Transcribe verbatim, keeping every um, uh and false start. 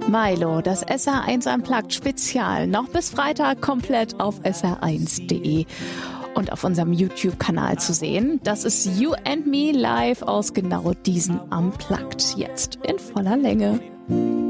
Milo, das S R eins Unplugged Spezial, noch bis Freitag komplett auf S R eins Punkt de und auf unserem YouTube-Kanal zu sehen. Das ist You and Me live aus genau diesen Unplugged, jetzt in voller Länge.